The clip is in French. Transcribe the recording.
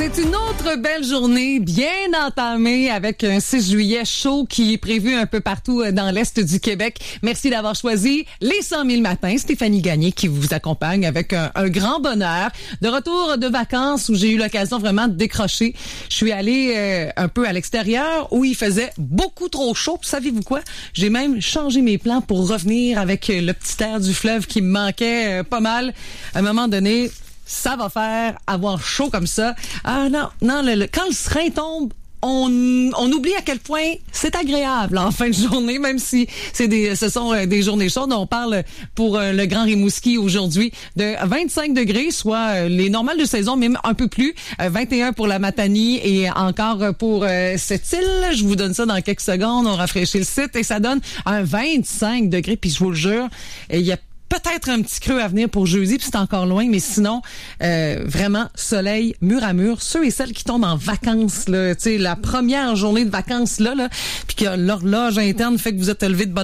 C'est une autre belle journée bien entamée avec un 6 juillet chaud qui est prévu un peu partout dans l'Est du Québec. Merci d'avoir choisi les 100 000 matins. Stéphanie Gagné qui vous accompagne avec un grand bonheur. De retour de vacances où j'ai eu l'occasion vraiment de décrocher. Je suis allée un peu à l'extérieur où il faisait beaucoup trop chaud. Puis savez-vous quoi? J'ai même changé mes plans pour revenir avec le petit air du fleuve qui me manquait pas mal. À un moment donné, ça va faire avoir chaud comme ça. Ah non, quand le serein tombe, on oublie à quel point c'est agréable en fin de journée, même si ce sont des journées chaudes. On parle pour le Grand Rimouski aujourd'hui de 25 degrés, soit les normales de saison, même un peu plus. 21 pour la Matanie et encore pour Sept-Îles. Je vous donne ça dans quelques secondes. On rafraîchit le site et ça donne un 25 degrés. Puis je vous le jure, il y a peut-être un petit creux à venir pour jeudi, puis c'est encore loin, mais sinon, vraiment, soleil mur à mur. Ceux et celles qui tombent en vacances, là, tu sais, la première journée de vacances, là, puis que l'horloge interne fait que vous êtes levé de bonne